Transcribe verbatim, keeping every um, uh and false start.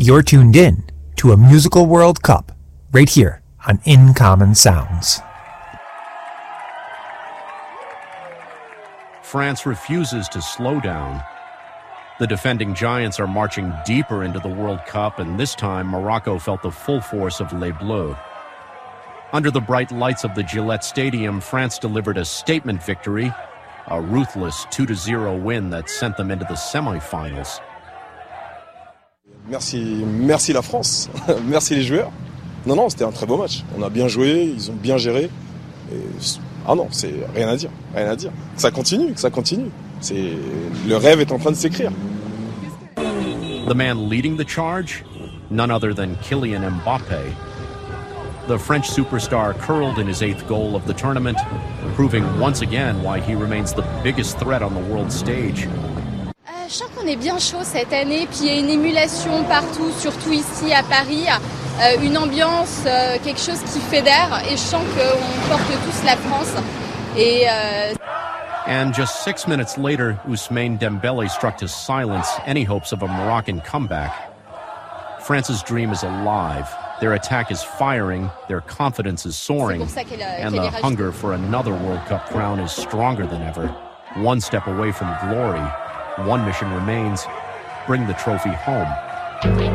You're tuned in to a musical World Cup right here on In Common Sounds. France refuses to slow down. The defending giants are marching deeper into the World Cup, and this time Morocco felt the full force of Les Bleus. Under the bright lights of the Gillette Stadium, France delivered a statement victory, a ruthless two to zero win that sent them into the semifinals. Merci, merci la France, merci les joueurs. Non, non, c'était un très beau match. On a bien joué, ils ont bien géré. Et... Ah non, c'est rien à dire, rien à dire. Que ça continue, que ça continue. C'est... Le rêve est en train de s'écrire. The man leading the charge? None other than Kylian Mbappé. The French superstar curled in his eighth goal of the tournament, proving once again why he remains the biggest threat on the world stage. Euh, je sens qu'on est bien chaud cette année, puis il y a une émulation partout, surtout ici à Paris, euh, une ambiance, euh, quelque chose qui fédère, et je sens qu'on porte tous la France. Et, euh... And just six minutes later, Ousmane Dembélé struck to silence any hopes of a Moroccan comeback. France's dream is alive. Their attack is firing, their confidence is soaring, and the hunger for another World Cup crown is stronger than ever. One step away from glory. One mission remains: bring the trophy home.